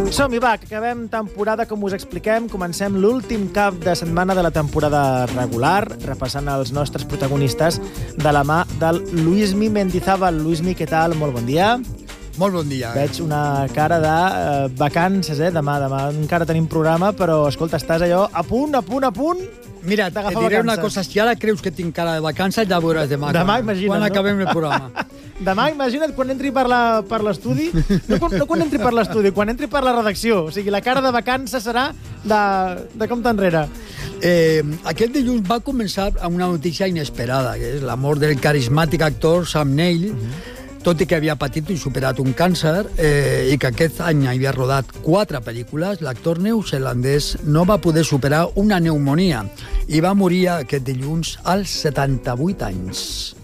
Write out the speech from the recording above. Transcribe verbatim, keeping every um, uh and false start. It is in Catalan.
Doncs som-hi, va, que acabem temporada, com us expliquem. Comencem l'últim cap de setmana de la temporada regular, repassant els nostres protagonistes de la mà del Luismi Mendizábal. Luismi, què tal? Molt bon dia. Molt bon dia. Veig una cara de eh, vacances, eh? Demà, demà encara tenim programa, però, escolta, estàs allò a punt, a punt, a punt. Mira, et diré una cosa, si ara creus que tinc cara de vacances, ja veuràs demà. Demà, imagina't, quan no? acabem el programa. Demà, imagina't, quan entri per la- per l'estudi, no, quan- no quan entri per l'estudi, quan entri per la redacció. O sigui, la cara de vacances serà de, de compte enrere. Eh, aquest dilluns va començar amb una notícia inesperada, que és la mort del carismàtic actor Sam Neill, tot i que havia patit i superat un càncer eh, i que aquest any havia rodat quatre pel·lícules, l'actor neozelandès no va poder superar una pneumonia i va morir aquest dilluns als setanta-vuit anys.